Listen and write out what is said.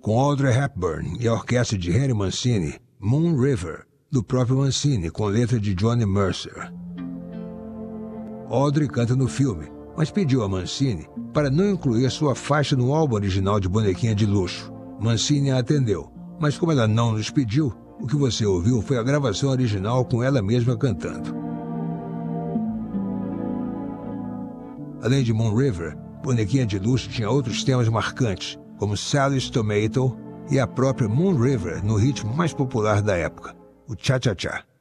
com Audrey Hepburn e a orquestra de Henry Mancini, Moon River, do próprio Mancini, com letra de Johnny Mercer. Audrey canta no filme, mas pediu a Mancini para não incluir sua faixa no álbum original de Bonequinha de Luxo. Mancini a atendeu, mas como ela não nos pediu, o que você ouviu foi a gravação original com ela mesma cantando. Além de Moon River, Bonequinha de Luxo tinha outros temas marcantes, como Sally's Tomato e a própria Moon River no ritmo mais popular da época, o Cha-Cha-Cha.